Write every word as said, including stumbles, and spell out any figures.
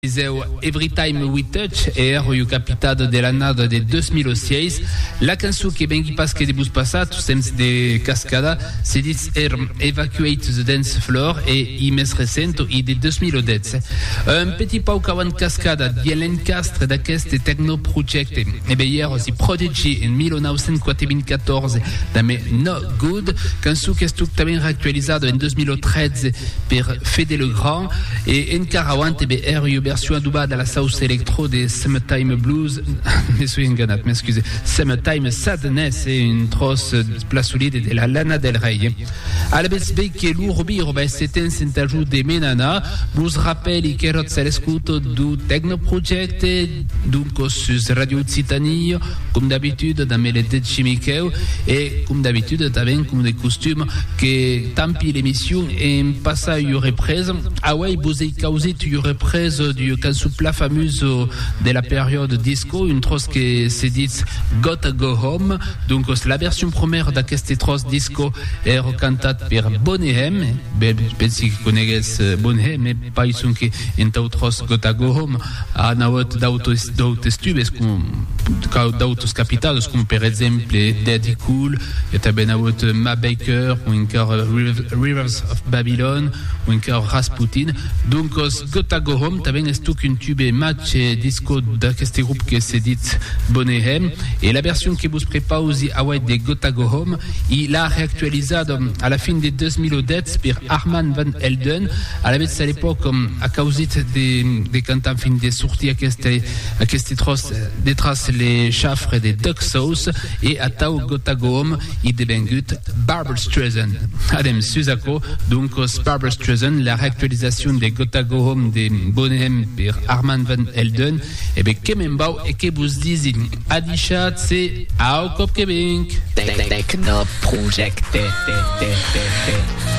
Every Time We Touch era o capitado de l'annada de dois mil e seis. La cançó que ben qui passe que de bus passados temps de cascada se dit er Evacuate the Dance Floor e i més recent i de dois mil dez. Un petit pau cawan cascada di l'encastre d'aquest techno project e be hier si Prodigy en millenovecento quaranta-quatorze da me No Good, cançó que estuc també reactualitzado en dois mil tretze per Fede Le Grand e encara awant e be er version adubada alla South Electro de Summertime Blues. Mi sono ingannato, mi scusi. Summertime Sadness è un tros plasulide della Lana Del Rey. Alla besbe che l'urbi roba seten sentagiù de menana, blues rappelli che rozza l'escuto du Techno Project, dunque su Radio Occitanie, come d'abitudine da me le decimicheu e come d'abitudine taven come de costume che tampi l'émission e passa io represe. Ah ouais, bosei causit io represe du canzone pla famoso della période disco, une tros che se dit Gotta Go Home. Donc la version première d'aqueste tros disco era cantat per Boney M. Pensi che conegues Boney M, mais pas son che in tros Gotta Go Home a naut d'autos d'autostubes com d'autos capitados come per esempio Daddy Cool e també naut Ma Baker ou encore Rivers of Babylon ou encore Rasputin. Donc Gotta Go Home també estuk un tube match disco d'aquest groupe que se dit Boney M, et la version que vous prepausi a ouais de Gotta Go Home il a réactualisado à la fin de dois mil dez per Armand Van Helden à la vez à l'époque a causit de, de cantant fin de sortir aquest aquest tros de traces les chafres de Duck Sauce et à tau Gotta Go Home i de bengut Barbra Streisand adem Susako. Donc Barbra Streisand la réactualisation de Gotta Go Home de Boney M per Armand Van Helden e be kemembau e que vous disi adichat c'est au cop que bink Techno Project.